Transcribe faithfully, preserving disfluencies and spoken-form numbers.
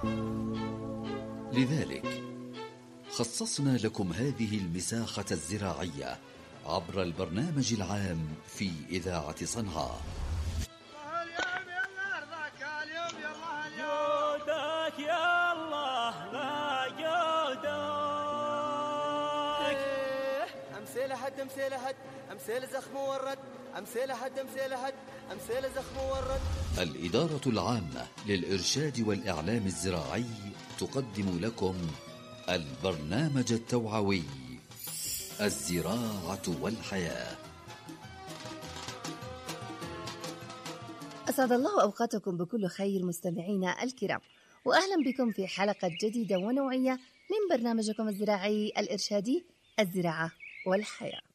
لذلك خصصنا لكم هذه المساحة الزراعية عبر البرنامج العام في إذاعة صنعاء. جودك يا الله لا جودك. أمثيل حد أمثيل حد أمثيل زخم ورد أمثيل حد أمثيل حد أمثيل زخم ورد. الإدارة العامة للإرشاد والإعلام الزراعي تقدم لكم البرنامج التوعوي الزراعة والحياة. أسعد الله أوقاتكم بكل خير مستمعينا الكرام، وأهلا بكم في حلقة جديدة ونوعية من برنامجكم الزراعي الإرشادي الزراعة والحياة.